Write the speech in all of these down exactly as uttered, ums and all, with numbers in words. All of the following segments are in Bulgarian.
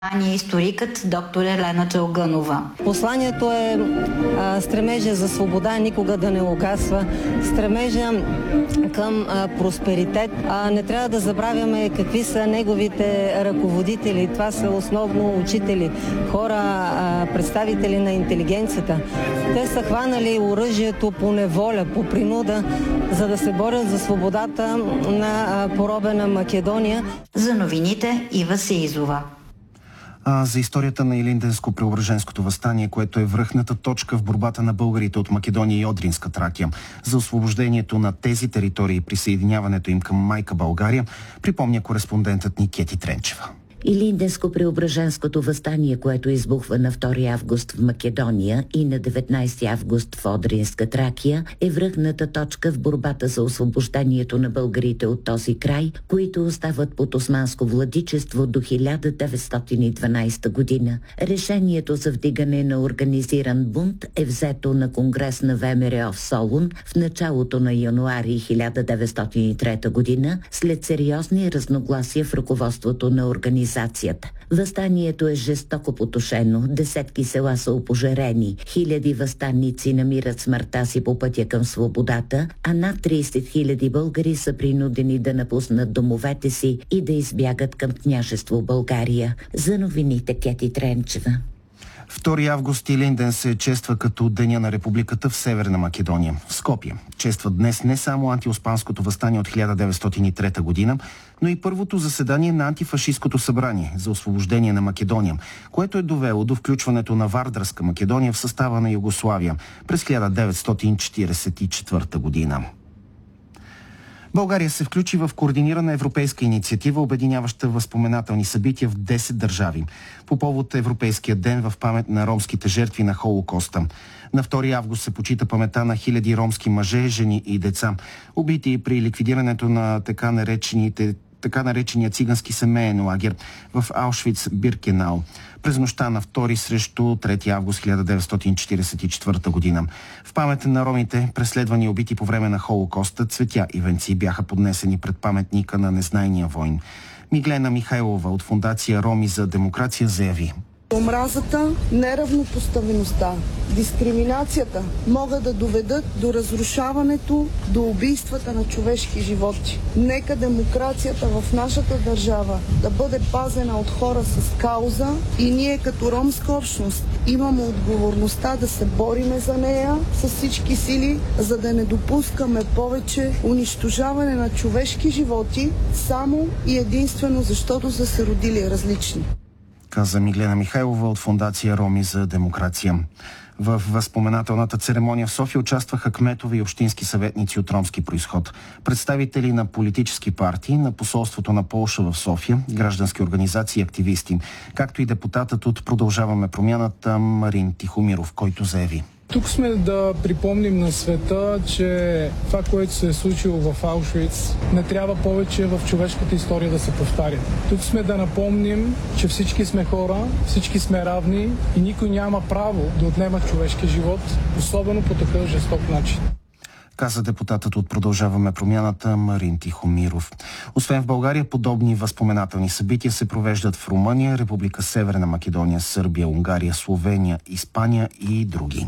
Ани историкът доктор Елена Чалгънова. Посланието е а, стремежа за свобода никога да не угасва, стремежа към а, просперитет. А, не трябва да забравяме какви са неговите ръководители. Това са основно учители, хора, а, представители на интелигенцията. Те са хванали оръжието по неволя, по принуда, за да се борят за свободата на а, поробена Македония. За новините Ива Сеизова. А за историята на Илинденско-Преображенското въстание, което е връхната точка в борбата на българите от Македония и Одринска Тракия за освобождението на тези територии и присъединяването им към майка България, припомня кореспондентът ни Кети Тренчева. Илинденско-Преображенското въстание, което избухва на втори август в Македония и на деветнайсети август в Одринска Тракия, е връхната точка в борбата за освобождението на българите от този край, които остават под османско владичество до хиляда деветстотин и дванайсета година. Решението за вдигане на организиран бунт е взето на конгрес на ВМРО в Солун в началото на януари хиляда деветстотин и трета година, след сериозни разногласия в ръководството на организацията. Въстанието е жестоко потушено, десетки села са опожарени, хиляди въстанници намират смъртта си по пътя към свободата, а над трийсет хиляди българи са принудени да напуснат домовете си и да избягат към княжество България. За новините Кети Тренчева. втори август Илинден се чества като Деня на републиката в Северна Македония. В Скопие чества днес не само антиоспанското въстание от хиляда деветстотин и трета година, но и първото заседание на антифашисткото събрание за освобождение на Македония, което е довело до включването на Вардарска Македония в състава на Югославия през хиляда деветстотин четирийсет и четвърта година. България се включи в координирана европейска инициатива, обединяваща възпоменателни събития в десет държави, по повод Европейския ден в памет на ромските жертви на Холокоста. На втори август се почита паметта на хиляди ромски мъже, жени и деца, убити при ликвидирането на така наречените така наречения цигански семеен лагер в Аушвиц-Биркенау през нощта на втори срещу трети август хиляда деветстотин четирийсет и четвърта година. В памет на ромите, преследвани и убити по време на Холокоста, цветя и венци бяха поднесени пред паметника на незнайния войн. Миглена Михайлова от фондация Роми за демокрация заяви: омразата, неравнопоставеността, дискриминацията могат да доведат до разрушаването, до убийствата на човешки животи. Нека демокрацията в нашата държава да бъде пазена от хора с кауза и ние като ромска общност имаме отговорността да се бориме за нея с всички сили, за да не допускаме повече унищожаване на човешки животи само и единствено защото са се родили различни. Каза Миглена Михайлова от фондация Роми за демокрация. В възпоменателната церемония в София участваха кметове и общински съветници от ромски произход, представители на политически партии, на посолството на Полша в София, граждански организации и активисти, както и депутатът от Продължаваме промяната Марин Тихомиров, който заяви: тук сме да припомним на света, че това, което се е случило в Аушвиц, не трябва повече в човешката история да се повтаря. Тук сме да напомним, че всички сме хора, всички сме равни и никой няма право да отнема човешки живот, особено по такъв жесток начин. Каза депутатът от Продължаваме промяната Марин Тихомиров. Освен в България, подобни възпоменателни събития се провеждат в Румъния, Република Северна Македония, Сърбия, Унгария, Словения, Испания и други.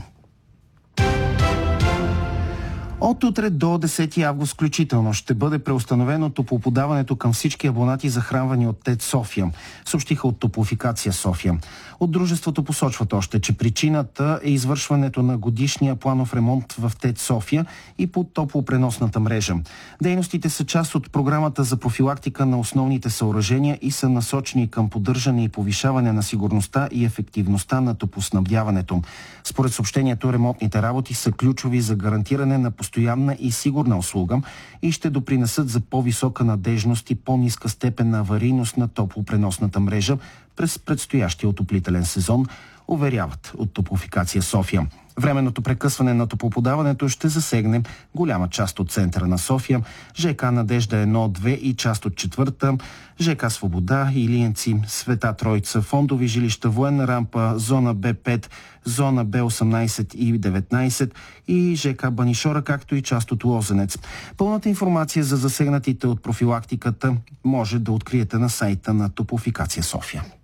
От утре до десети август включително ще бъде преустановено топлоподаването към всички абонати, захранвани от ТЕЦ София, съобщиха от Топлофикация София. От дружеството посочват още, че причината е извършването на годишния планов ремонт в ТЕЦ София и по топлопреносната мрежа. Дейностите са част от програмата за профилактика на основните съоръжения и са насочени към поддържане и повишаване на сигурността и ефективността на топлоснабдяването. Според съобщението, ремонтните работи са ключови за гарантиране на постоянна и сигурна услуга и ще допринесат за по-висока надежност и по-ниска степен на аварийност на топлопреносната мрежа през предстоящия отоплителен сезон, уверяват от Топлофикация София. Временното прекъсване на топлоподаването ще засегне голяма част от центъра на София, ЖК Надежда едно две и част от четвърта, ЖК Свобода, Илиенци, Света Троица, фондови жилища, военна рампа, зона Б пет, зона Б осемнайсет и деветнайсет и ЖК Банишора, както и част от Лозенец. Пълната информация за засегнатите от профилактиката може да откриете на сайта на Топлофикация София.